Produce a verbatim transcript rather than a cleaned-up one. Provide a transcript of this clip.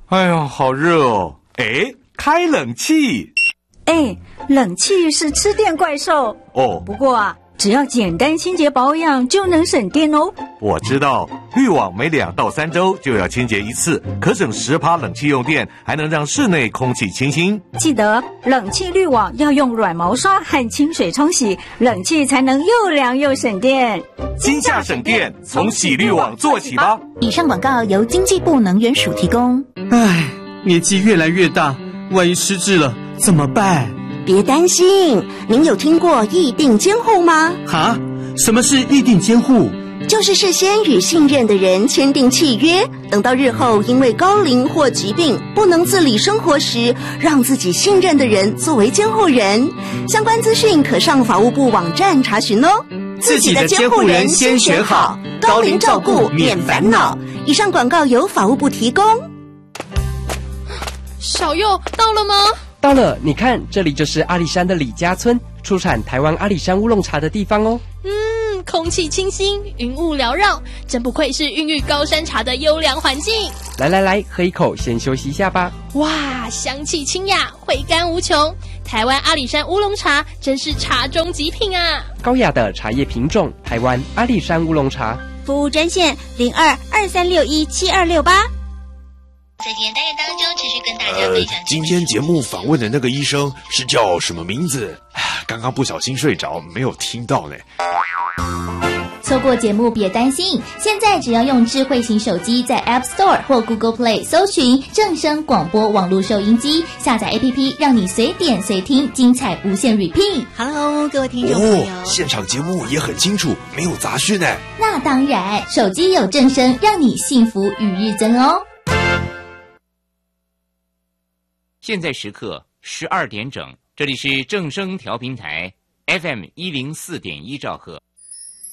哎呀，好热哦！哎，开冷气。 哎，冷气是吃电怪兽哦。 不过啊，只要简单清洁保养就能省电哦。 我知道，滤网每两到三周就要清洁一次，可省十趴冷气用电，还能让室内空气清新。 记得冷气滤网要用软毛刷和清水冲洗，冷气才能又凉又省电。 今夏省电，从洗滤网做起吧。 以上广告由经济部能源署提供。 唉，年纪越来越大，万一失智了怎么办？ 别担心，您有听过议定监护吗？ 哈？什么是议定监护？ 就是事先与信任的人签订契约，等到日后因为高龄或疾病不能自理生活时，让自己信任的人作为监护人。相关资讯可上法务部网站查询哦。 自己的监护人先选好，高龄照顾免烦恼。 以上广告由法务部提供。 小佑到了吗？ 到了，你看，这里就是阿里山的李家村，出产台湾阿里山乌龙茶的地方哦。 嗯，空气清新，云雾缭绕，真不愧是孕育高山茶的优良环境。 来来来，喝一口，先休息一下吧。 哇，香气清雅，回甘无穷。台湾阿里山乌龙茶真是茶中极品啊！ 高雅的茶叶品种，台湾阿里山乌龙茶。 服务专线零二二三六一七二六八。 在今天单元当中，持续跟大家分享、呃。 今天节目访问的那个医生是叫什么名字？刚刚不小心睡着，没有听到呢。 错过节目别担心，现在只要用智慧型手机在 App Store 或 Google Play 搜寻正声广播网络收音机，下载 A P P， 让你随点随听，精彩无限 repeat。 Hello， 各位听众朋友， 哦，现场节目也很清楚，没有杂讯呢。 那当然，手机有正声，让你幸福与日增哦。 现在时刻十二点整，这里是正声调频台 F M 一零四点一兆赫。